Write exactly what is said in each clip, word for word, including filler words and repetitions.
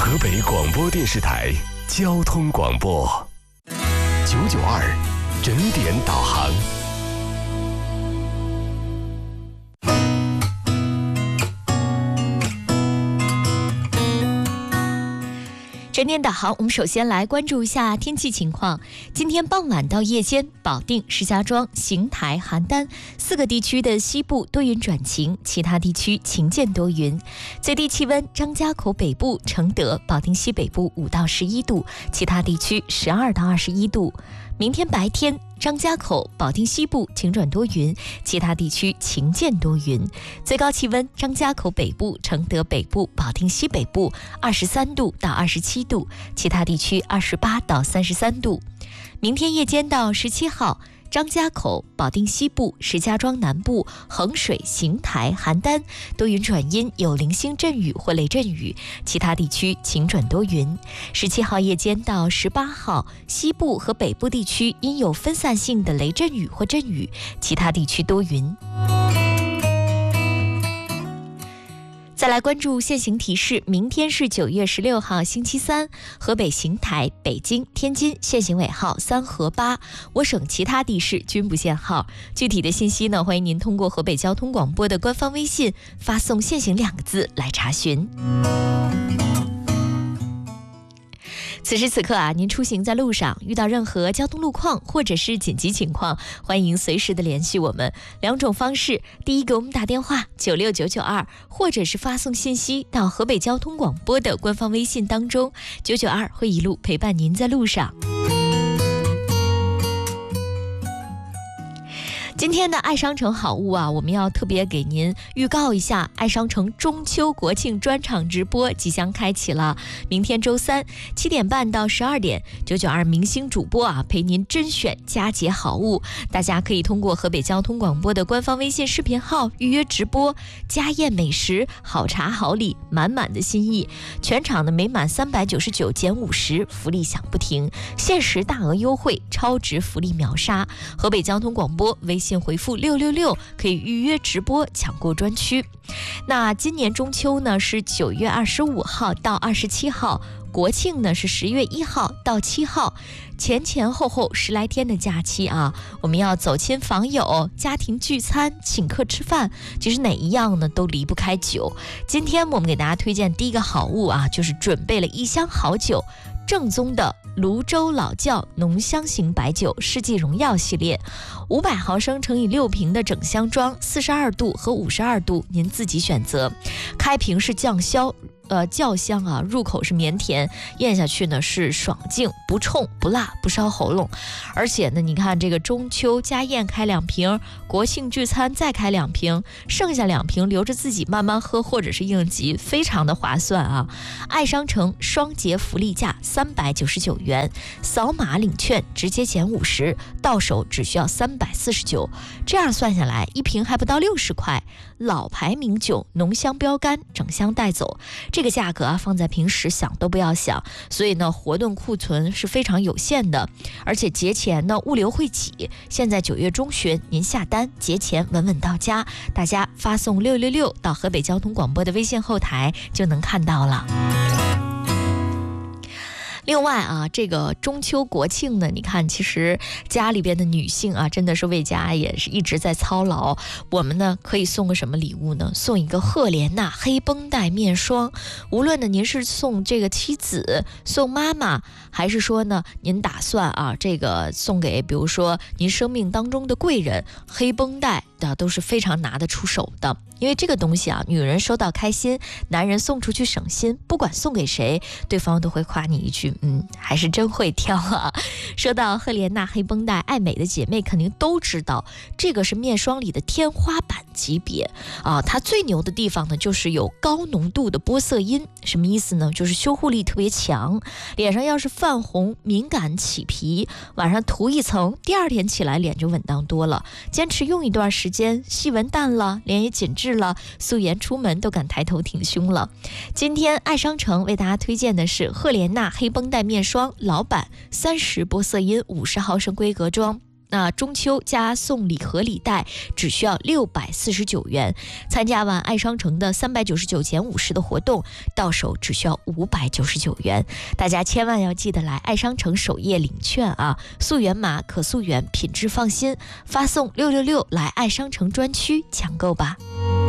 河北广播电视台交通广播九九二整点导航。 整点导航，我们首先来关注一下天气情况。今天傍晚到夜间，保定、石家庄、邢台、邯郸四个地区的西部多云转晴，其他地区晴间多云。最低气温：张家口北部、承德、保定西北部五到十一度，其他地区十二到二十一度。明天白天，张家口、保定西部晴转多云，其他地区晴间多云。最高气温：张家口北部、承德北部、保定西北部二十三度到二十七度，其他地区二十八到三十三度。明天夜间到十七号，张家口、保定西部、石家庄南部、衡水、邢台、邯郸多云转阴，有零星阵雨或雷阵雨，其他地区晴转多云。十七号夜间到十八号，西部和北部地区因有分散性的雷阵雨或阵雨，其他地区多云。再来关注现行提示，明天是九月十六号星期三，河北邢台、北京、天津限行尾号三和八，我省其他地市均不限号。具体的信息呢，欢迎您通过河北交通广播的官方微信发送限行两个字来查询。此时此刻啊，您出行在路上，遇到任何交通路况或者是紧急情况，欢迎随时的联系我们。两种方式，第一给我们打电话九六九九二，或者是发送信息到河北交通广播的官方微信当中，九九二会一路陪伴您在路上。今天的爱商城好物啊，我们要特别给您预告一下，爱商城中秋国庆专场直播即将开启了。明天周三七点半到十二点，九九二明星主播啊陪您甄选佳节好物，大家可以通过河北交通广播的官方微信视频号预约直播，家宴美食、好茶好礼，满满的心意。全场的每满三百九十九减五十，福利享不停，限时大额优惠，超值福利秒杀。河北交通广播微信回复六六六可以预约直播抢购专区。那今年中秋呢是九月二十五号到二十七号，国庆呢是十月一号到七号，前前后后十来天的假期啊，我们要走亲访友、家庭聚餐、请客吃饭，其实哪一样呢都离不开酒。今天我们给大家推荐第一个好物啊，就是准备了一箱好酒，正宗的泸州老窖浓香型白酒世纪荣耀系列，五百毫升乘以六瓶的整箱装，四十二度和五十二度您自己选择。开瓶是酱香呃窖香啊，入口是绵甜，咽下去呢是爽净，不冲不辣不烧喉咙。而且呢，你看这个中秋家宴开两瓶，国庆聚餐再开两瓶，剩下两瓶留着自己慢慢喝或者是应急，非常的划算啊！爱商城双节福利价三百九十九元，扫码领券直接减五十，到手只需要三百四十九，这样算下来一瓶还不到六十块。老牌名酒，浓香标杆，整箱带走，这个价格啊放在平时想都不要想，所以呢活动库存是非常有限的，而且节前呢物流会挤，现在九月中旬您下单，节前稳稳到家，大家发送六六六到河北交通广播的微信后台就能看到了。另外啊，这个中秋国庆呢，你看其实家里边的女性啊，真的是为家也是一直在操劳。我们呢可以送个什么礼物呢？送一个赫莲娜黑绷带面霜。无论呢您是送这个妻子、送妈妈，还是说呢您打算啊这个送给比如说您生命当中的贵人，黑绷带的都是非常拿得出手的。因为这个东西啊，女人收到开心，男人送出去省心，不管送给谁，对方都会夸你一句，嗯，还是真会挑啊。说到赫莲娜黑绷带，爱美的姐妹肯定都知道，这个是面霜里的天花板级别啊。它最牛的地方呢，就是有高浓度的玻色因，什么意思呢？就是修护力特别强，脸上要是泛红、敏感、起皮，晚上涂一层，第二天起来脸就稳当多了。坚持用一段时间，细纹淡了，脸也紧致了，素颜出门都敢抬头挺胸了。今天爱商城为大家推荐的是赫莲娜黑绷带面霜老版三十玻色因五十毫升规格装。 那中秋加送礼盒礼袋只需要六百四十九元，参加完爱商城的三百九十九减五十的活动，到手只需要五百九十九元。大家千万要记得来爱商城首页领券啊，溯源码可溯源，品质放心，发送六六六来爱商城专区抢购吧。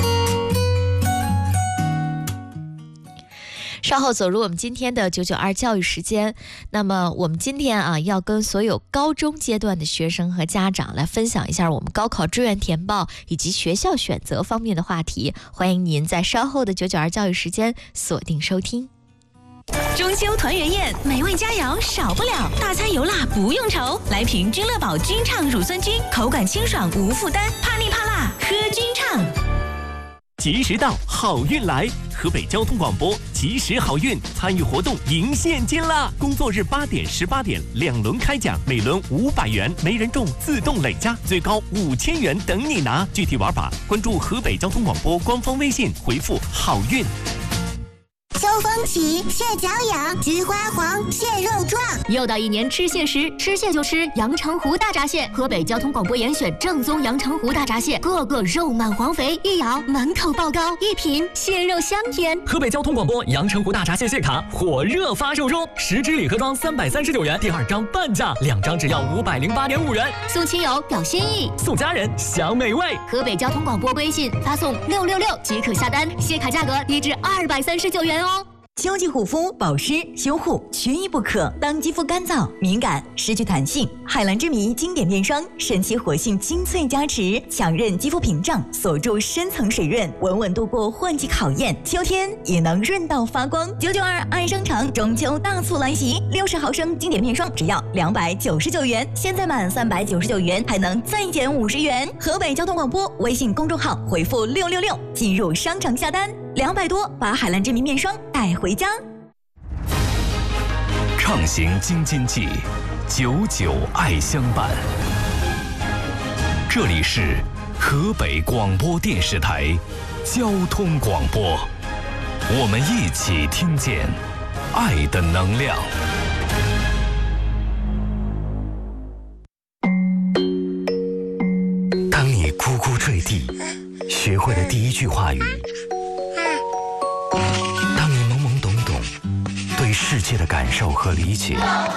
稍后走入我们今天的九九二教育时间，那么我们今天啊要跟所有高中阶段的学生和家长来分享一下我们高考志愿填报以及学校选择方面的话题，欢迎您在稍后的九九二教育时间锁定收听。 中秋团圆宴，美味佳肴少不了，大餐油辣不用愁，来瓶君乐宝君畅乳酸菌，口感清爽无负担，怕腻怕辣喝君畅。 及时到，好运来！河北交通广播及时好运参与活动赢现金啦！工作日八点、十八点两轮开奖，每轮五百元，没人中自动累加，最高五千元等你拿。具体玩法关注河北交通广播官方微信，回复好运。 秋风起，蟹脚痒，菊花黄，蟹肉壮。 又到一年吃蟹时，吃蟹就吃阳澄湖大闸蟹。河北交通广播严选正宗阳澄湖大闸蟹，个个肉满黄肥，一咬满口爆膏，一品蟹肉香甜。 河北交通广播阳澄湖大闸蟹蟹卡火热发售中，十支礼盒装三百三十九元，第二张半价，两张只要五百零八点五元。 送亲友表心意， 送家人享美味。 河北交通广播微信发送六六六即可下单，蟹卡价格低至二百三十九元哦。 秋季护肤保湿修护缺一不可。当肌肤干燥、敏感、失去弹性，海蓝之谜经典面霜神奇活性精粹加持，强韧肌肤屏障，锁住深层水润，稳稳度过换季考验，秋天也能润到发光。九九二爱商场中秋大促来袭，六十毫升经典面霜只要两百九十九元，现在满三百九十九元还能再减五十元。河北交通广播微信公众号回复六六六进入商场下单。两百多，把海蓝之谜面霜带回家。 畅行京津冀，九九爱相伴。这里是河北广播电视台交通广播，我们一起听见爱的能量。当你咕咕坠地，学会了第一句话语。当你懵懵懂懂，对世界的感受和理解。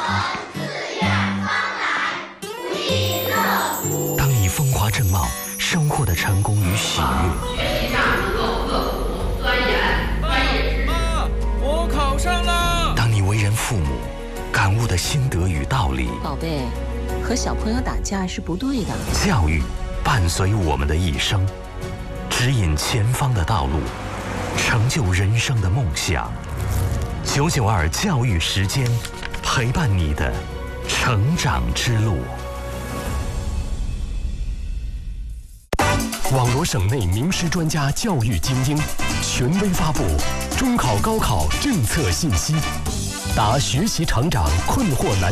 当你风华正茂，收获的成功与喜悦。 学习上能够刻苦钻研，专业知识。 妈，我考上了。 当你为人父母，感悟的心得与道理。 宝贝，和小朋友打架是不对的。 教育伴随我们的一生，指引前方的道路，成就人生的梦想。九九二教育时间，陪伴你的成长之路。网罗省内名师专家教育精英，权威发布中考高考政策信息，答学习成长困惑难